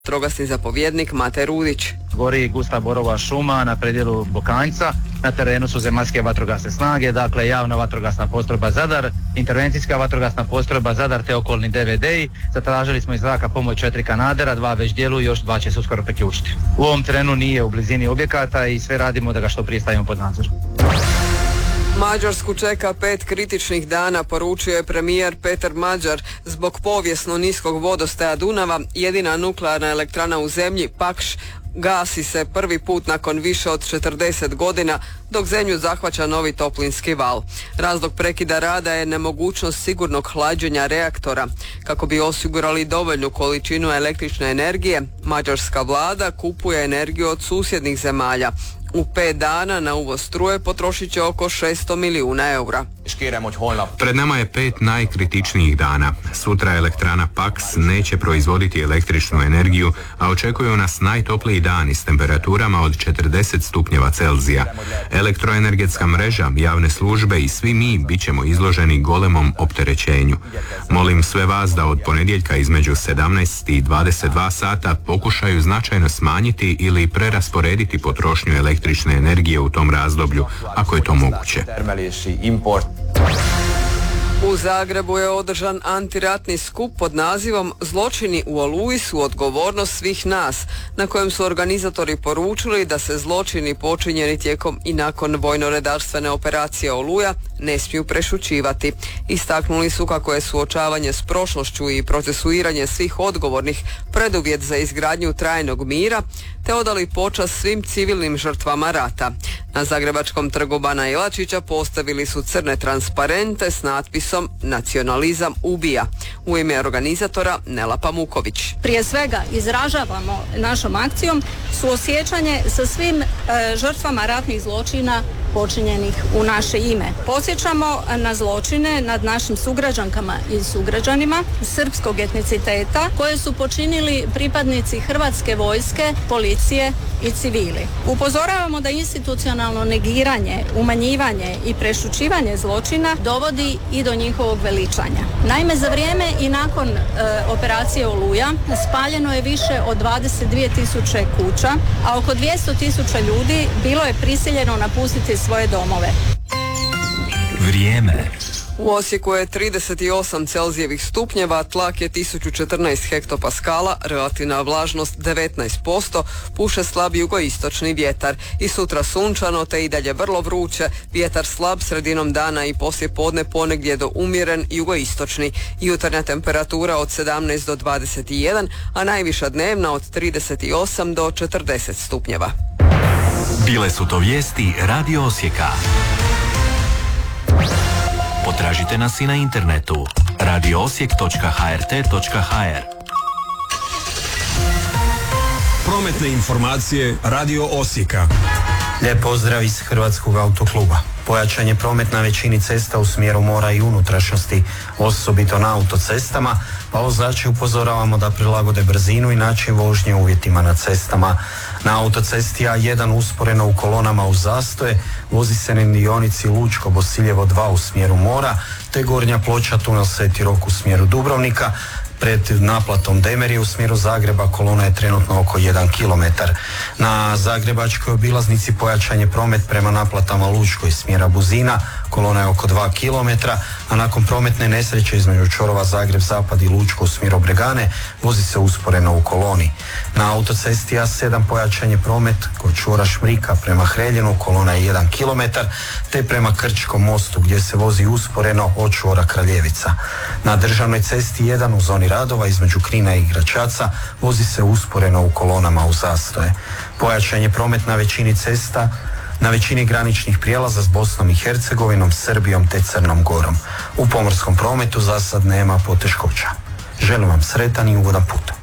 vatrogasni zapovjednik Mate Rudić. Gori gusta borova šuma na predjelu Bokanjca. Na terenu su zemaljske vatrogasne snage, dakle javna vatrogasna postrojba Zadar, intervencijska vatrogasna postrojba Zadar te okolni DVD-i. Zatražili smo iz zraka pomoć 4 kanadera, 2 već djeluju, još 2 će se uskoro priključiti. U ovom terenu nije u blizini objekata i sve radimo da ga što prije stavimo pod nadzor. Mađarsku čeka 5 kritičnih dana, poručio je premijer Petar Mađar. Zbog povijesno niskog vodostaja Dunava, jedina nuklearna elektrana u zemlji, Pakš, gasi se prvi put nakon više od 40 godina, dok zemlju zahvaća novi toplinski val. Razlog prekida rada je nemogućnost sigurnog hlađenja reaktora. Kako bi osigurali dovoljnu količinu električne energije, mađarska vlada kupuje energiju od susjednih zemalja. U 5 dana na uvoz struje potrošit će oko 600 milijuna eura. Pred nama je 5 najkritičnijih dana. Sutra elektrana Paks neće proizvoditi električnu energiju, a očekuju nas najtopliji dani s temperaturama od 40 stupnjeva Celzija. Elektroenergetska mreža, javne službe i svi mi bit ćemo izloženi golemom opterećenju. Molim sve vas da od ponedjeljka između 17 i 22 sata pokušaju značajno smanjiti ili prerasporediti potrošnju električne energije u tom razdoblju, ako je to moguće. U Zagrebu je održan antiratni skup pod nazivom Zločini u Oluji su odgovornost svih nas, na kojem su organizatori poručili da se zločini počinjeni tijekom i nakon vojno-redarstvene operacije Oluja ne smiju prešućivati. Istaknuli su kako je suočavanje s prošlošću i procesuiranje svih odgovornih preduvjet za izgradnju trajnog mira, te odali počast svim civilnim žrtvama rata. Na Zagrebačkom trgu Bana Jelačića postavili su crne transparente s natpisom Nacionalizam ubija. U ime organizatora Nela Pamuković. Prije svega izražavamo našom akcijom suosjećanje sa svim žrtvama ratnih zločina počinjenih u naše ime. Podsjećamo na zločine nad našim sugrađankama i sugrađanima srpskog etniciteta koje su počinili pripadnici Hrvatske vojske, policije i civili. Upozoravamo da institucionalno negiranje, umanjivanje i prešućivanje zločina dovodi i do njihovog veličanja. Naime, za vrijeme i nakon operacije Oluja spaljeno je više od 22.000 kuća, a oko 200.000 ljudi bilo je prisiljeno napustiti svoje domove. Vrijeme. U Osijeku je 38 Celzijevih stupnjeva, tlak je 1014 hektopaskala, relativna vlažnost 19%, puše slab jugoistočni vjetar. I sutra sunčano te i dalje vrlo vruće, vjetar slab sredinom dana i poslije podne ponegdje do umjeren jugoistočni. Jutarnja temperatura od 17 do 21, a najviša dnevna od 38 do 40 stupnjeva. Bile su to vijesti Radio Osijeka. Potražite nas i na internetu radioosijek.hrt.hr. Prometne informacije Radio Osijeka. Lijep pozdrav iz Hrvatskog autokluba. Pojačan je promet na većini cesta u smjeru mora i unutrašnjosti, osobito na autocestama, pa vozače upozoravamo da prilagode brzinu i način vožnje uvjetima na cestama. Na autocesti A1 usporeno u kolonama u zastoje, vozi se na dionici Lučko-Bosiljevo 2 u smjeru mora, te Gornja Ploča tunel Sveti Rok u smjeru Dubrovnika. Pred naplatom Demerije u smjeru Zagreba kolona je trenutno oko 1 km. Na zagrebačkoj obilaznici pojačan je promet prema naplatama Lučko iz smjera Buzina, kolona je oko 2 km, a nakon prometne nesreće između čvorova Zagreb-Zapad i Lučko u smjeru Bregane vozi se usporeno u koloni. Na autocesti A7 pojačan je promet kod čvora Šmrika prema Hreljinu, kolona je 1 km, te prema Krčkom mostu gdje se vozi usporeno od čvora Kraljevica. Na državnoj cesti 1 u zoni radova između Knina i Gračaca vozi se usporeno u kolonama u zastoje. Pojačan je promet na većini cesta, na većini graničnih prijelaza s Bosnom i Hercegovinom, Srbijom te Crnom Gorom. U pomorskom prometu za sad nema poteškoća. Želim vam sretan i ugodan put.